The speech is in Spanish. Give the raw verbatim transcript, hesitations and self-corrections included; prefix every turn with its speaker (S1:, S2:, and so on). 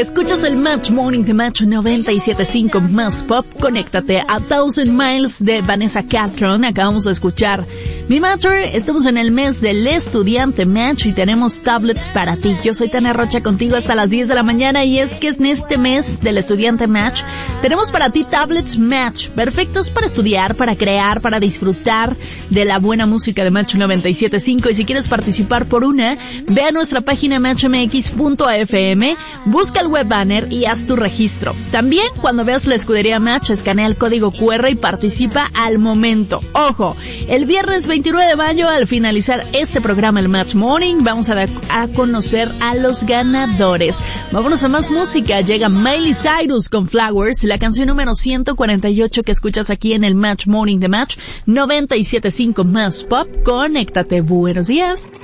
S1: Escuchas el Match Morning de Match noventa y siete punto cinco más pop. Conéctate a Thousand Miles de Vanessa Catron. Acabamos de escuchar Mi Matter. Estamos en el mes del estudiante Match y tenemos tablets para ti. Yo soy Tania Rocha contigo hasta las diez de la mañana y es que en este mes del estudiante Match tenemos para ti tablets Match, perfectos para estudiar, para crear, para disfrutar de la buena música de Match noventa y siete punto cinco. Y si quieres participar por una, ve a nuestra página match m x punto f m, busca el web banner y haz tu registro. También cuando veas la escudería Match, escanea el código cu erre y participa al momento. Ojo, el viernes veintinueve de mayo, al finalizar este programa, el Match Morning, vamos a, a conocer a los ganadores. Vámonos a más música. Llega Miley Cyrus con Flowers, la canción número ciento cuarenta y ocho que escuchas aquí en el Match Morning de Match noventa y siete punto cinco más pop. Conéctate. Buenos días.